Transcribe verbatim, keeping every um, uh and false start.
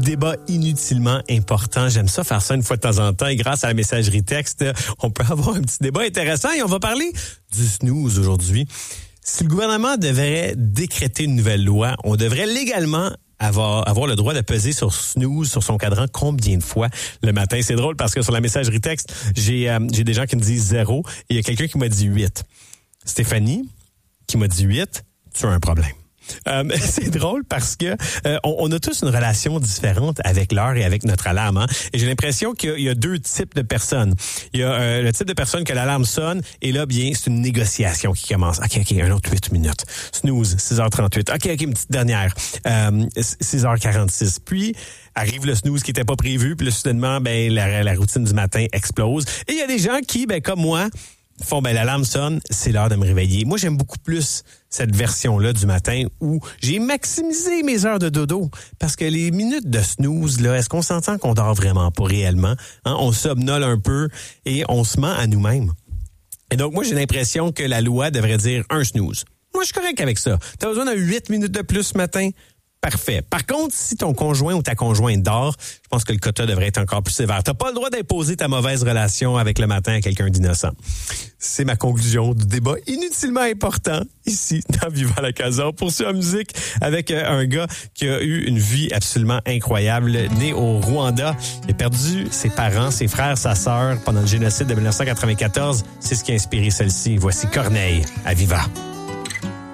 Débat inutilement important. J'aime ça faire ça une fois de temps en temps. Et grâce à la messagerie texte, on peut avoir un petit débat intéressant. Et on va parler du snooze aujourd'hui. Si le gouvernement devrait décréter une nouvelle loi, on devrait légalement avoir, avoir le droit de peser sur snooze, sur son cadran, combien de fois le matin. C'est drôle parce que sur la messagerie texte, j'ai, euh, j'ai des gens qui me disent zéro et il y a quelqu'un qui m'a dit huit. Stéphanie, qui m'a dit huit, tu as un problème. Euh, c'est drôle parce que euh, on, on a tous une relation différente avec l'heure et avec notre alarme. Hein? Et j'ai l'impression qu'il y a, il y a deux types de personnes. Il y a euh, le type de personne que l'alarme sonne et là, bien, c'est une négociation qui commence. OK, OK, un autre huit minutes. Snooze, six heures trente-huit. OK, OK, une petite dernière. Euh, six heures quarante-six. Puis, arrive le snooze qui n'était pas prévu. Puis là, soudainement, ben, la, la routine du matin explose. Et il y a des gens qui, ben, comme moi, font, ben, l'alarme sonne, c'est l'heure de me réveiller. Moi, j'aime beaucoup plus cette version-là du matin où j'ai maximisé mes heures de dodo. Parce que les minutes de snooze, là, est-ce qu'on s'entend qu'on dort vraiment pas réellement? Hein? On somnole un peu et on se ment à nous-mêmes. Et donc, moi, j'ai l'impression que la loi devrait dire un snooze. Moi, je suis correct avec ça. T'as besoin de huit minutes de plus ce matin? Parfait. Par contre, si ton conjoint ou ta conjointe dort, je pense que le quota devrait être encore plus sévère. T'as pas le droit d'imposer ta mauvaise relation avec le matin à quelqu'un d'innocent. C'est ma conclusion du débat inutilement important ici dans Vivant la Casa. On poursuit en musique avec un gars qui a eu une vie absolument incroyable, né au Rwanda. Il a perdu ses parents, ses frères, sa sœur pendant le génocide de dix-neuf cent quatre-vingt-quatorze. C'est ce qui a inspiré celle-ci. Voici Corneille à Viva.